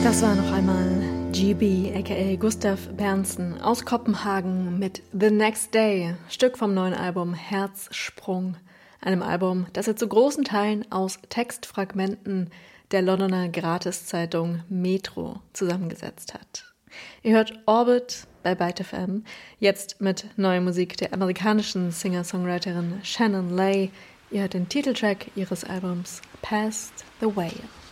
Das war noch einmal GB, aka Gustav Berntsen aus Kopenhagen mit The Next Day, Stück vom neuen Album Herzsprung, einem Album, das er zu großen Teilen aus Textfragmenten der Londoner Gratiszeitung Metro zusammengesetzt hat. Ihr hört Orbit bei Byte FM, jetzt mit neuer Musik der amerikanischen Singer-Songwriterin Shannon Lay. Ihr hört den Titeltrack ihres Albums Past the Whale.